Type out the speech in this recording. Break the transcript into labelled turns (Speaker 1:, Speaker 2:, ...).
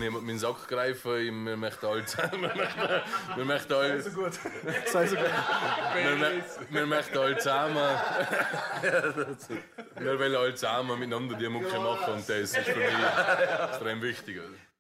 Speaker 1: meinen Sack greifen, wir möchten alle zusammen. Wir möchten alle.
Speaker 2: Sei so gut. Sei so gut.
Speaker 1: Wir möchten alle zusammen. Wir wollen alle zusammen miteinander die Mucke machen und das ist für mich extrem wichtig.